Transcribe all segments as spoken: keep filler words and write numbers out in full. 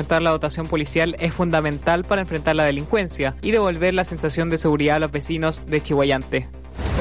aumentar la dotación policial es fundamental para enfrentar la delincuencia y devolver la sensación de seguridad a los vecinos de Chihhuayante.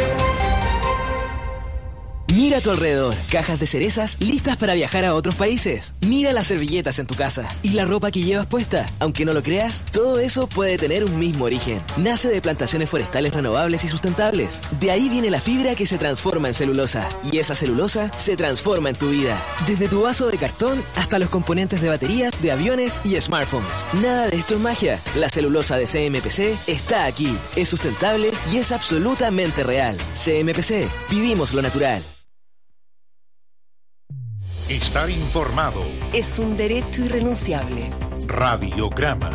Mira a tu alrededor, cajas de cerezas listas para viajar a otros países. Mira las servilletas en tu casa y la ropa que llevas puesta. Aunque no lo creas, todo eso puede tener un mismo origen. Nace de plantaciones forestales renovables y sustentables. De ahí viene la fibra que se transforma en celulosa. Y esa celulosa se transforma en tu vida. Desde tu vaso de cartón hasta los componentes de baterías, de aviones y smartphones. Nada de esto es magia. La celulosa de C M P C está aquí. Es sustentable y es absolutamente real. C M P C. Vivimos lo natural. Estar informado es un derecho irrenunciable. Radiograma.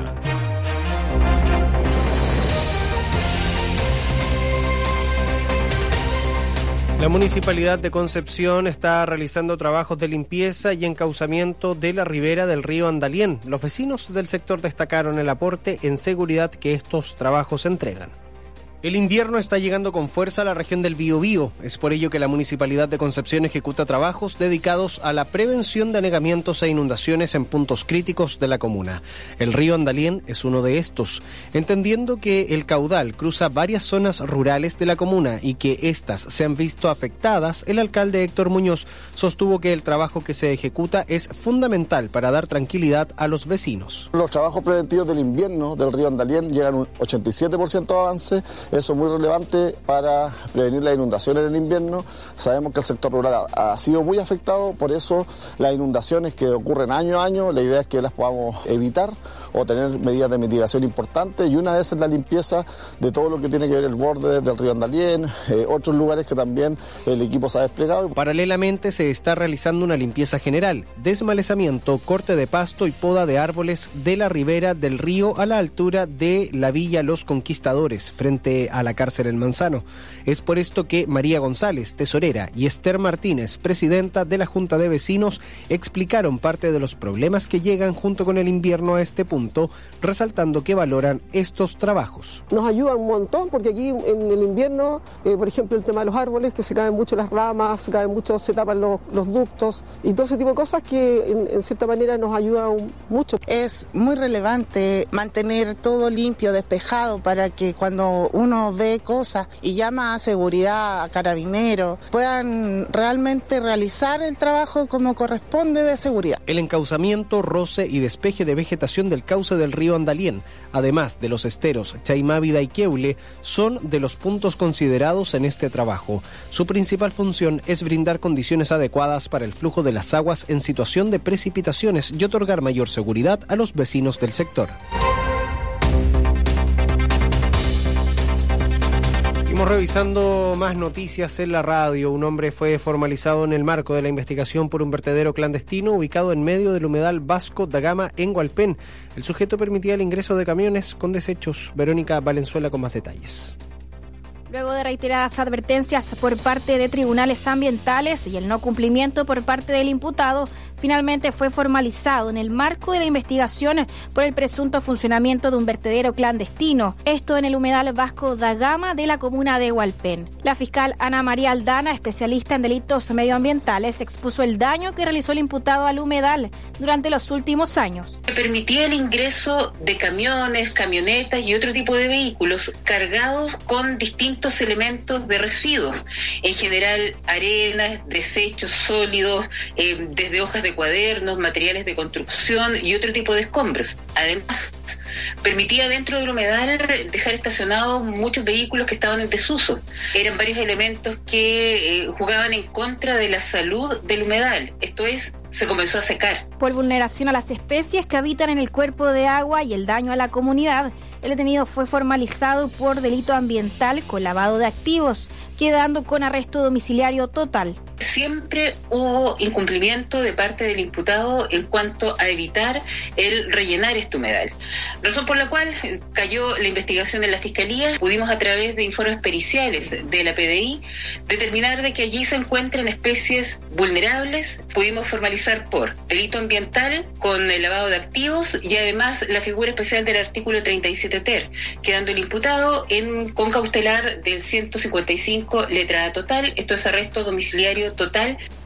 La Municipalidad de Concepción está realizando trabajos de limpieza y encauzamiento de la ribera del río Andalién. Los vecinos del sector destacaron el aporte en seguridad que estos trabajos entregan. El invierno está llegando con fuerza a la región del Biobío. Es por ello que la Municipalidad de Concepción ejecuta trabajos dedicados a la prevención de anegamientos e inundaciones en puntos críticos de la comuna. El río Andalién es uno de estos, entendiendo que el caudal cruza varias zonas rurales de la comuna y que éstas se han visto afectadas. El alcalde Héctor Muñoz sostuvo que el trabajo que se ejecuta es fundamental para dar tranquilidad a los vecinos. Los trabajos preventivos del invierno del río Andalién llegan a un ochenta y siete por ciento de avance. Eso es muy relevante para prevenir las inundaciones en el invierno. Sabemos que el sector rural ha, ha sido muy afectado, por eso las inundaciones que ocurren año a año, la idea es que las podamos evitar o tener medidas de mitigación importantes, y una de esas es la limpieza de todo lo que tiene que ver el borde del río Andalién, eh, otros lugares que también el equipo se ha desplegado. Paralelamente se está realizando una limpieza general, desmalezamiento, corte de pasto y poda de árboles de la ribera del río a la altura de la Villa Los Conquistadores, frente a la cárcel El Manzano. Es por esto que María González, tesorera, y Esther Martínez, presidenta de la Junta de Vecinos, explicaron parte de los problemas que llegan junto con el invierno a este punto, resaltando que valoran estos trabajos. Nos ayuda un montón porque aquí en el invierno, eh, por ejemplo, el tema de los árboles, que se caen mucho las ramas, se caen mucho, se tapan los, los ductos y todo ese tipo de cosas que en, en cierta manera nos ayuda un, mucho. Es muy relevante mantener todo limpio, despejado, para que cuando uno ve cosas y llama a seguridad, a carabineros, puedan realmente realizar el trabajo como corresponde de seguridad. El encauzamiento, roce y despeje de vegetación del cauce del río Andalién, además de los esteros Chaimávida y Queule, son de los puntos considerados en este trabajo. Su principal función es brindar condiciones adecuadas para el flujo de las aguas en situación de precipitaciones y otorgar mayor seguridad a los vecinos del sector. Seguimos revisando más noticias en la radio. Un hombre fue formalizado en el marco de la investigación por un vertedero clandestino ubicado en medio del humedal Vasco da Gama en Hualpén. El sujeto permitía el ingreso de camiones con desechos. Verónica Valenzuela con más detalles. Luego de reiteradas advertencias por parte de tribunales ambientales y el no cumplimiento por parte del imputado, finalmente fue formalizado en el marco de la investigación por el presunto funcionamiento de un vertedero clandestino, esto en el humedal Vasco da Gama de la comuna de Hualpén. La fiscal Ana María Aldana, especialista en delitos medioambientales, expuso el daño que realizó el imputado al humedal durante los últimos años. Permitía el ingreso de camiones, camionetas y otro tipo de vehículos cargados con distintos elementos de residuos, en general arenas, desechos sólidos, eh, desde hojas de cuadernos, materiales de construcción y otro tipo de escombros. Además, permitía dentro del humedal dejar estacionados muchos vehículos que estaban en desuso. Eran varios elementos que eh, jugaban en contra de la salud del humedal, esto es, se comenzó a secar. Por vulneración a las especies que habitan en el cuerpo de agua y el daño a la comunidad, el detenido fue formalizado por delito ambiental con lavado de activos, quedando con arresto domiciliario total. Siempre hubo incumplimiento de parte del imputado en cuanto a evitar el rellenar este humedal. Razón por la cual cayó la investigación en la Fiscalía. Pudimos, a través de informes periciales de la P D I, determinar de que allí se encuentran especies vulnerables. Pudimos formalizar por delito ambiental con el lavado de activos y además la figura especial del artículo treinta y siete ter, quedando el imputado en con cautelar del ciento cincuenta y cinco letra A total. Esto es arresto domiciliario total.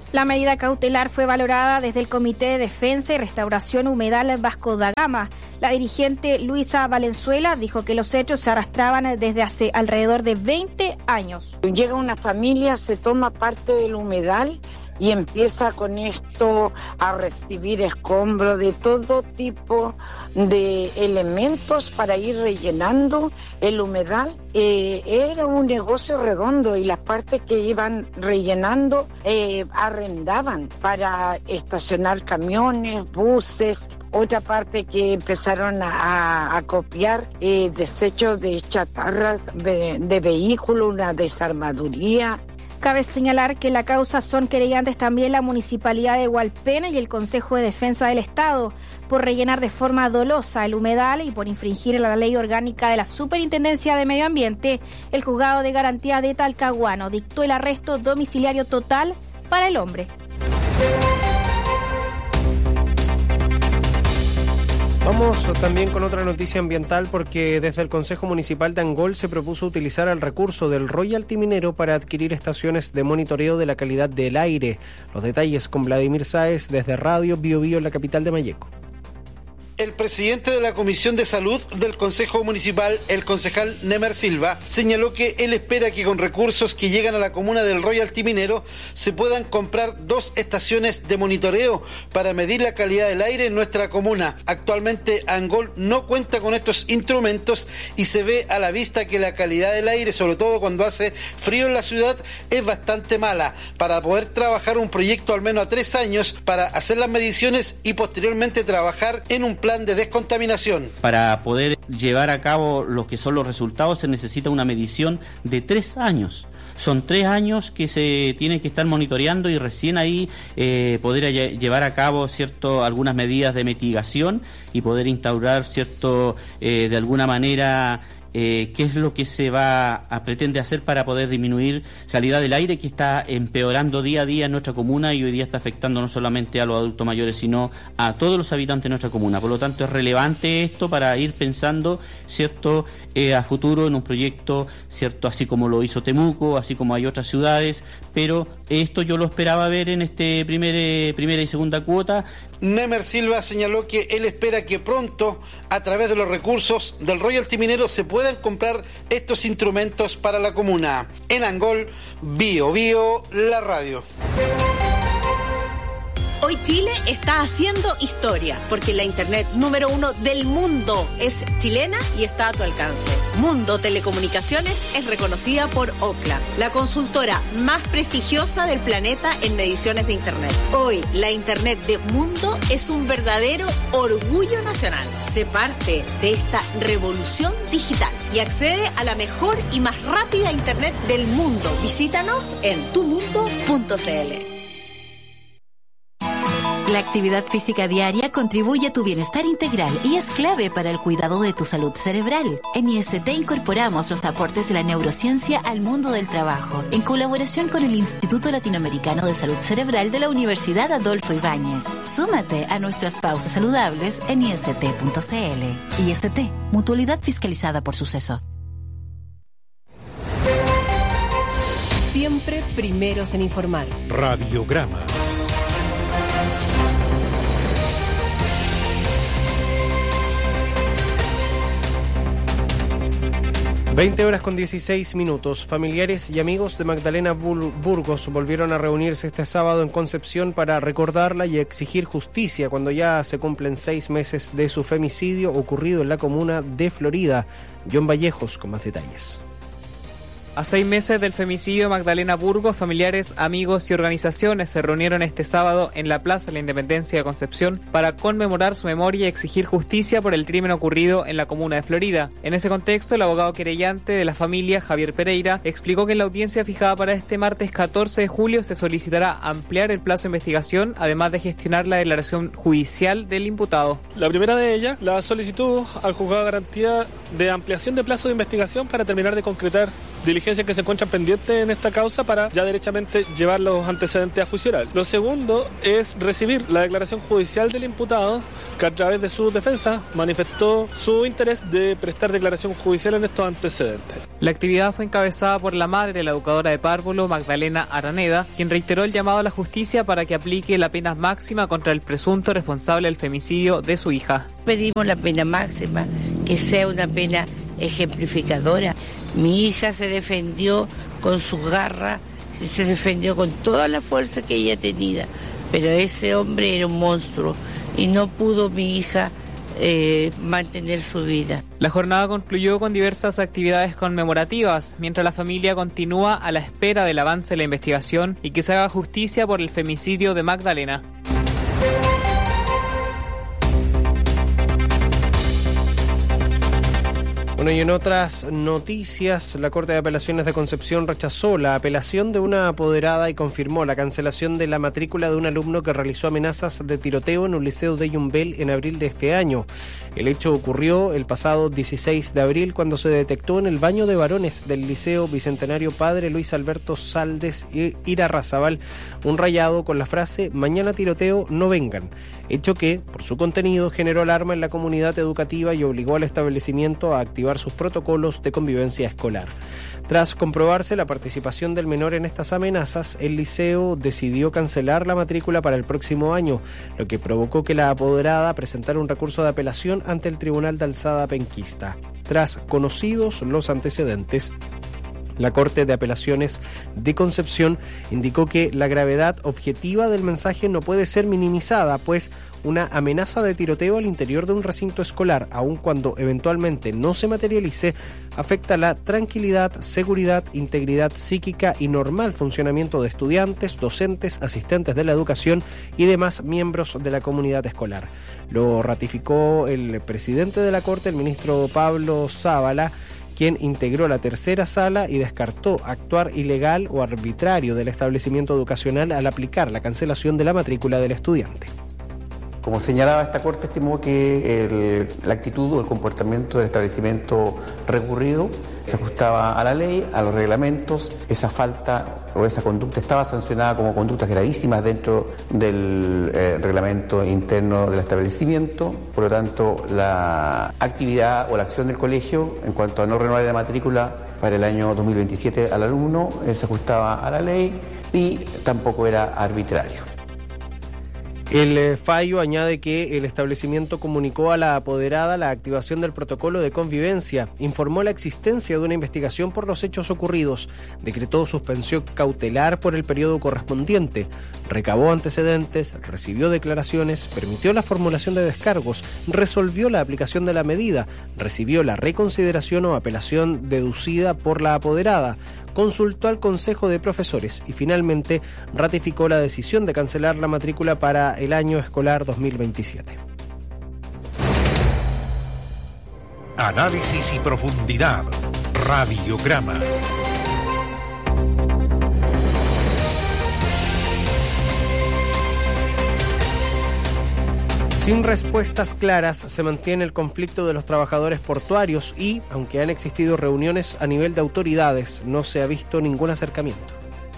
La medida cautelar fue valorada desde el Comité de Defensa y Restauración Humedal Vasco da Gama. La dirigente Luisa Valenzuela dijo que los hechos se arrastraban desde hace alrededor de veinte años. Llega una familia, se toma parte del humedal y empieza con esto a recibir escombros de todo tipo de elementos para ir rellenando el humedal. Eh, era un negocio redondo y las partes que iban rellenando eh, arrendaban para estacionar camiones, buses. Otra parte que empezaron a, a copiar eh, desechos de chatarra de, de vehículos, una desarmaduría. Cabe señalar que la causa son querellantes también la Municipalidad de Hualpena y el Consejo de Defensa del Estado por rellenar de forma dolosa el humedal y por infringir la ley orgánica de la Superintendencia de Medio Ambiente. El Juzgado de Garantía de Talcahuano dictó el arresto domiciliario total para el hombre. Vamos también con otra noticia ambiental porque desde el Consejo Municipal de Angol se propuso utilizar el recurso del royalty minero para adquirir estaciones de monitoreo de la calidad del aire. Los detalles con Vladimir Sáez desde Radio Bio Bio en la capital de Malleco. El presidente de la Comisión de Salud del Consejo Municipal, el concejal Nemer Silva, señaló que él espera que con recursos que llegan a la comuna del royalty minero se puedan comprar dos estaciones de monitoreo para medir la calidad del aire en nuestra comuna. Actualmente Angol no cuenta con estos instrumentos y se ve a la vista que la calidad del aire, sobre todo cuando hace frío en la ciudad, es bastante mala. Para poder trabajar un proyecto al menos a tres años para hacer las mediciones y posteriormente trabajar en un plan de descontaminación. Para poder llevar a cabo lo que son los resultados se necesita una medición de tres años. Son tres años que se tienen que estar monitoreando y recién ahí eh, poder llevar a cabo cierto algunas medidas de mitigación y poder instaurar cierto eh, de alguna manera Eh, qué es lo que se va a pretende hacer para poder disminuir la calidad del aire que está empeorando día a día en nuestra comuna y hoy día está afectando no solamente a los adultos mayores sino a todos los habitantes de nuestra comuna. Por lo tanto es relevante esto para ir pensando cierto eh, a futuro en un proyecto cierto así como lo hizo Temuco, así como hay otras ciudades, pero esto yo lo esperaba ver en este primer, eh, primera y segunda cuota. Nemer Silva señaló que él espera que pronto, a través de los recursos del royalty minero, se puedan comprar estos instrumentos para la comuna. En Angol, Bio Bio, la radio. Hoy Chile está haciendo historia, porque la internet número uno del mundo es chilena y está a tu alcance. Mundo Telecomunicaciones es reconocida por Ookla, la consultora más prestigiosa del planeta en mediciones de internet. Hoy, la internet de Mundo es un verdadero orgullo nacional. Sé parte de esta revolución digital y accede a la mejor y más rápida internet del mundo. Visítanos en tu mundo punto c l. La actividad física diaria contribuye a tu bienestar integral y es clave para el cuidado de tu salud cerebral. En I S T incorporamos los aportes de la neurociencia al mundo del trabajo, en colaboración con el Instituto Latinoamericano de Salud Cerebral de la Universidad Adolfo Ibáñez. Súmate a nuestras pausas saludables en i s t punto c l. I S T, mutualidad fiscalizada por Suceso. Siempre primeros en informar. Radiograma. veinte horas con dieciséis minutos. Familiares y amigos de Magdalena Burgos volvieron a reunirse este sábado en Concepción para recordarla y exigir justicia cuando ya se cumplen seis meses de su femicidio ocurrido en la comuna de Florida. John Vallejos con más detalles. A seis meses del femicidio de Magdalena Burgos, familiares, amigos y organizaciones se reunieron este sábado en la Plaza de la Independencia de Concepción para conmemorar su memoria y exigir justicia por el crimen ocurrido en la comuna de Florida. En ese contexto, el abogado querellante de la familia, Javier Pereira, explicó que en la audiencia fijada para este martes catorce de julio se solicitará ampliar el plazo de investigación, además de gestionar la declaración judicial del imputado. La primera de ellas, la solicitud al juzgado de garantía de ampliación de plazo de investigación para terminar de concretar diligencias que se encuentran pendientes en esta causa para ya derechamente llevar los antecedentes a juicio oral. Lo segundo es recibir la declaración judicial del imputado, que a través de su defensa manifestó su interés de prestar declaración judicial en estos antecedentes. La actividad fue encabezada por la madre de la educadora de Párvulo, Magdalena Araneda, quien reiteró el llamado a la justicia para que aplique la pena máxima contra el presunto responsable del femicidio de su hija. Pedimos la pena máxima, que sea una pena ejemplificadora. Mi hija se defendió con sus garras, se defendió con toda la fuerza que ella tenía, pero ese hombre era un monstruo y no pudo mi hija Eh, mantener su vida. La jornada concluyó con diversas actividades conmemorativas, mientras la familia continúa a la espera del avance de la investigación y que se haga justicia por el femicidio de Magdalena. Bueno, y en otras noticias, la Corte de Apelaciones de Concepción rechazó la apelación de una apoderada y confirmó la cancelación de la matrícula de un alumno que realizó amenazas de tiroteo en un liceo de Yumbel en abril de este año. El hecho ocurrió el pasado dieciséis de abril cuando se detectó en el baño de varones del Liceo Bicentenario Padre Luis Alberto Saldes y Irarrázaval un rayado con la frase "Mañana tiroteo, no vengan", hecho que, por su contenido, generó alarma en la comunidad educativa y obligó al establecimiento a activar sus protocolos de convivencia escolar. Tras comprobarse la participación del menor en estas amenazas, el liceo decidió cancelar la matrícula para el próximo año, lo que provocó que la apoderada presentara un recurso de apelación ante el Tribunal de Alzada Penquista. Tras conocidos los antecedentes, la Corte de Apelaciones de Concepción indicó que la gravedad objetiva del mensaje no puede ser minimizada, pues una amenaza de tiroteo al interior de un recinto escolar, aun cuando eventualmente no se materialice, afecta la tranquilidad, seguridad, integridad psíquica y normal funcionamiento de estudiantes, docentes, asistentes de la educación y demás miembros de la comunidad escolar. Lo ratificó el presidente de la Corte, el ministro Pablo Zábala, quien integró la tercera sala y descartó actuar ilegal o arbitrario del establecimiento educacional al aplicar la cancelación de la matrícula del estudiante. Como señalaba esta Corte, estimó que el, la actitud o el comportamiento del establecimiento recurrido se ajustaba a la ley, a los reglamentos. Esa falta o esa conducta estaba sancionada como conductas gravísimas dentro del eh, reglamento interno del establecimiento. Por lo tanto, la actividad o la acción del colegio en cuanto a no renovar la matrícula para el año dos mil veintisiete al alumno eh, se ajustaba a la ley y tampoco era arbitrario. El fallo añade que el establecimiento comunicó a la apoderada la activación del protocolo de convivencia, informó la existencia de una investigación por los hechos ocurridos, decretó suspensión cautelar por el periodo correspondiente, recabó antecedentes, recibió declaraciones, permitió la formulación de descargos, resolvió la aplicación de la medida, recibió la reconsideración o apelación deducida por la apoderada, consultó al Consejo de Profesores y finalmente ratificó la decisión de cancelar la matrícula para el año escolar dos mil veintisiete. Análisis y profundidad. Radiograma. Sin respuestas claras se mantiene el conflicto de los trabajadores portuarios y, aunque han existido reuniones a nivel de autoridades, no se ha visto ningún acercamiento.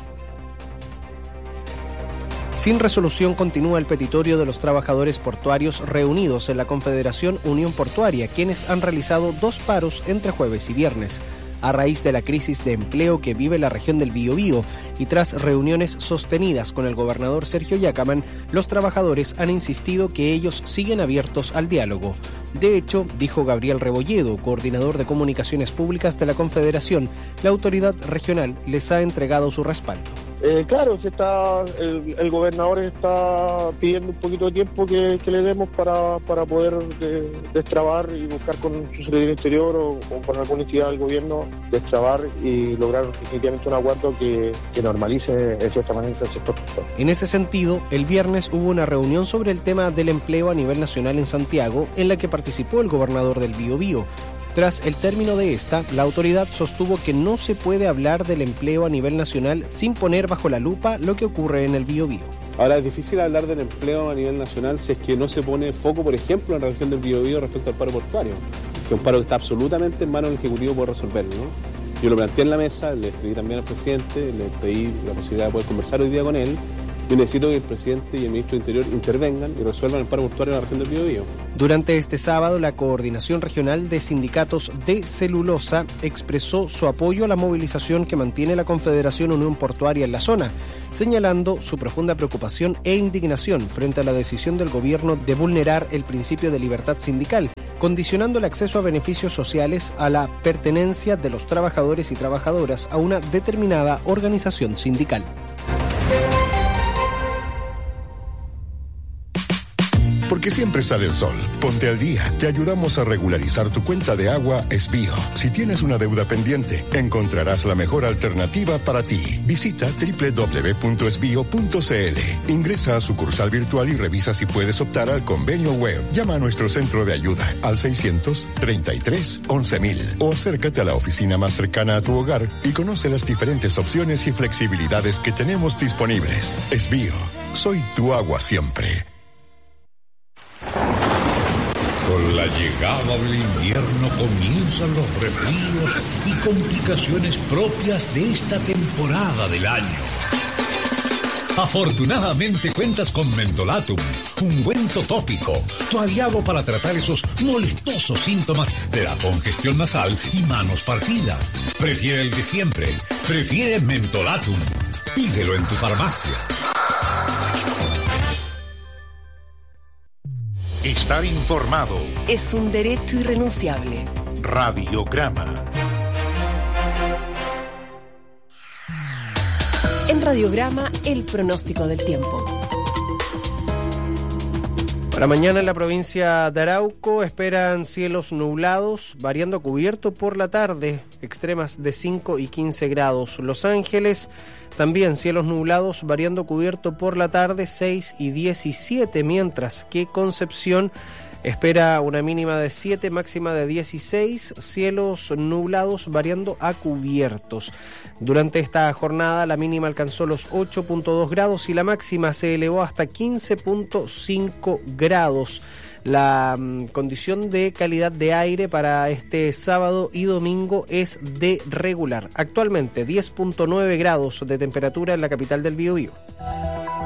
Sin resolución continúa el petitorio de los trabajadores portuarios reunidos en la Confederación Unión Portuaria, quienes han realizado dos paros entre jueves y viernes. A raíz de la crisis de empleo que vive la región del Biobío y tras reuniones sostenidas con el gobernador Sergio Yacamán, los trabajadores han insistido que ellos siguen abiertos al diálogo. De hecho, dijo Gabriel Rebolledo, coordinador de comunicaciones públicas de la Confederación, la autoridad regional les ha entregado su respaldo. Eh, claro, se está, el, el gobernador está pidiendo un poquito de tiempo que, que le demos para, para poder de, destrabar y buscar con su secretario interior o, o con alguna entidad del gobierno destrabar y lograr definitivamente un acuerdo que, que normalice de cierta manera el sector. En ese sentido, el viernes hubo una reunión sobre el tema del empleo a nivel nacional en Santiago, en la que participó el gobernador del Biobío. Tras el término de esta, la autoridad sostuvo que no se puede hablar del empleo a nivel nacional sin poner bajo la lupa lo que ocurre en el Biobío. Ahora, es difícil hablar del empleo a nivel nacional si es que no se pone foco, por ejemplo, en la región del Biobío respecto al paro portuario, que es un paro que está absolutamente en manos del Ejecutivo por resolverlo, ¿no? Yo lo planteé en la mesa, le pedí también al presidente, le pedí la posibilidad de poder conversar hoy día con él. Yo necesito que el presidente y el ministro del Interior intervengan y resuelvan el paro portuario en la región del Biobío. Durante este sábado, la Coordinación Regional de Sindicatos de Celulosa expresó su apoyo a la movilización que mantiene la Confederación Unión Portuaria en la zona, señalando su profunda preocupación e indignación frente a la decisión del gobierno de vulnerar el principio de libertad sindical, condicionando el acceso a beneficios sociales a la pertenencia de los trabajadores y trabajadoras a una determinada organización sindical. Porque siempre sale el sol. Ponte al día. Te ayudamos a regularizar tu cuenta de agua Esbío. Si tienes una deuda pendiente, encontrarás la mejor alternativa para ti. Visita doble u doble u doble u punto esbío punto c l. Ingresa a sucursal virtual y revisa si puedes optar al convenio web. Llama a nuestro centro de ayuda al seiscientos treinta y tres once mil o acércate a la oficina más cercana a tu hogar y conoce las diferentes opciones y flexibilidades que tenemos disponibles. Esbío. Soy tu agua siempre. Con la llegada del invierno comienzan los resfríos y complicaciones propias de esta temporada del año. Afortunadamente cuentas con Mentolatum, ungüento tópico, tu aliado para tratar esos molestosos síntomas de la congestión nasal y manos partidas. Prefiere el de siempre, prefiere Mentolatum. Pídelo en tu farmacia. Estar informado es un derecho irrenunciable. Radiograma. En Radiograma, el pronóstico del tiempo. Para mañana en la provincia de Arauco esperan cielos nublados, variando a cubierto por la tarde, extremas de cinco y quince grados. Los Ángeles también cielos nublados, variando a cubierto por la tarde, seis y diecisiete, mientras que Concepción espera una mínima de siete, máxima de dieciséis, cielos nublados variando a cubiertos. Durante esta jornada la mínima alcanzó los ocho punto dos grados y la máxima se elevó hasta quince punto cinco grados. La um, condición de calidad de aire para este sábado y domingo es de regular. Actualmente diez punto nueve grados de temperatura en la capital del Biobío.